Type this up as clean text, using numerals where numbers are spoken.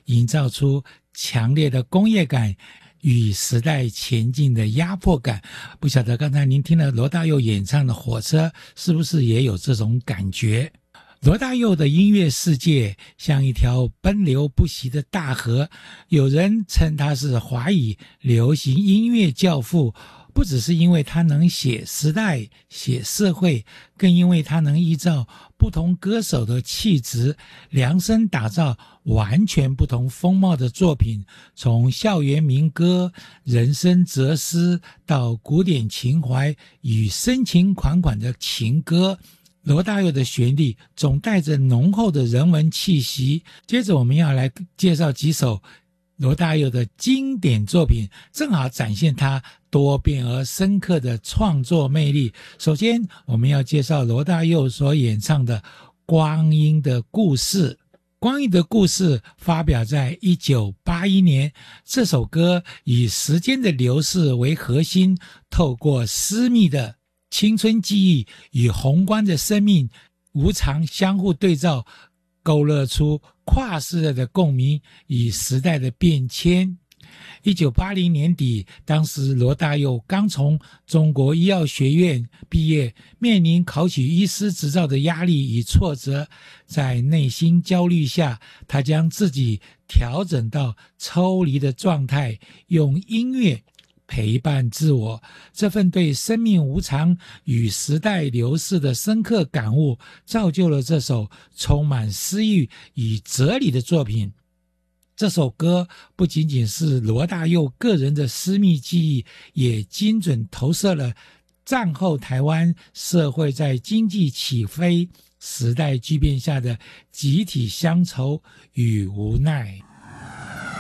营造出强烈的工业感与时代前进的压迫感。不晓得刚才您听了罗大佑演唱的《火车》，是不是也有这种感觉？罗大佑的音乐世界像一条奔流不息的大河，有人称他是华语流行音乐教父，不只是因为他能写时代、写社会，更因为他能依照不同歌手的气质量身打造完全不同风貌的作品，从校园民歌、人生哲思到古典情怀与深情款款的情歌。罗大佑的旋律总带着浓厚的人文气息。接着我们要来介绍几首罗大佑的经典作品，正好展现他多变而深刻的创作魅力。首先我们要介绍罗大佑所演唱的《光阴的故事》。《光阴的故事》发表在1981年，这首歌以时间的流逝为核心，透过私密的青春记忆与宏观的生命无常相互对照，勾勒出跨世代的共鸣与时代的变迁。1980年底，当时罗大佑刚从中国医药学院毕业，面临考取医师执照的压力与挫折，在内心焦虑下，他将自己调整到抽离的状态，用音乐陪伴自我。这份对生命无常与时代流逝的深刻感悟，造就了这首充满诗意与哲理的作品。这首歌不仅仅是罗大佑个人的私密记忆，也精准投射了战后台湾社会在经济起飞、时代巨变下的集体乡愁与无奈。